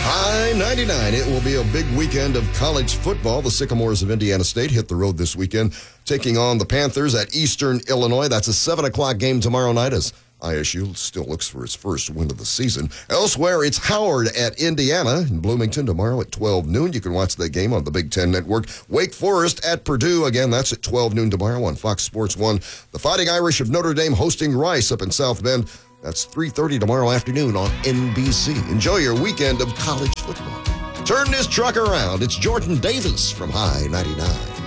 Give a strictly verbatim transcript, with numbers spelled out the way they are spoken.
I ninety-nine. It will be a big weekend of college football. The Sycamores of Indiana State hit the road this weekend, taking on the Panthers at Eastern Illinois. That's a seven o'clock game tomorrow night as I S U still looks for its first win of the season. Elsewhere, it's Howard at Indiana in Bloomington tomorrow at twelve noon. You can watch that game on the Big Ten Network. Wake Forest at Purdue. Again, that's at twelve noon tomorrow on Fox Sports one. The Fighting Irish of Notre Dame hosting Rice up in South Bend. That's three thirty tomorrow afternoon on N B C. Enjoy your weekend of college football. Turn this truck around. It's Jordan Davis from High ninety-nine.